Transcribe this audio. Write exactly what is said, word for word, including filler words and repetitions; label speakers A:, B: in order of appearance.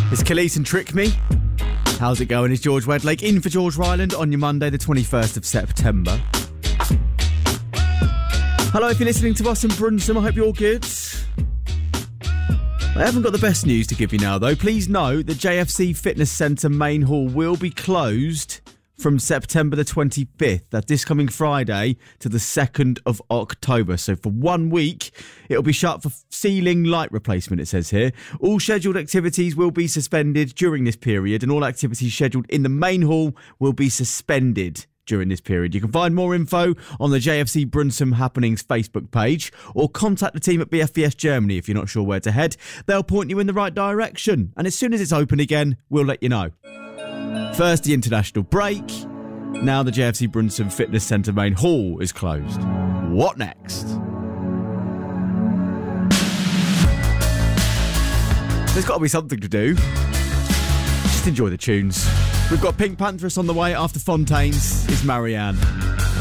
A: It's Khalees and Trick Me. How's it going? It's George Wedlake in for George Ryland on your Monday, the twenty-first of September. Hello, if you're listening to us in Brunsum, I hope you're all good. I haven't got the best news to give you now, though. Please know the J F C Fitness Centre main hall will be closed from September the twenty-fifth. That's this coming Friday to the second of October. So for one week, it'll be shut for ceiling light replacement, it says here. All scheduled activities will be suspended during this period, and all activities scheduled in the main hall will be suspended during this period. You can find more info on the J F C Brunsum Happenings Facebook page, or contact the team at B F V S Germany if you're not sure where to head. They'll point you in the right direction, and as soon as it's open again, we'll let you know. First, the international break. Now the J F C Brunsum Fitness Centre main hall is closed. What next? There's got to be something to do. Just enjoy the tunes. We've got Pink Pantheress on the way after Fontaines. It's Marianne.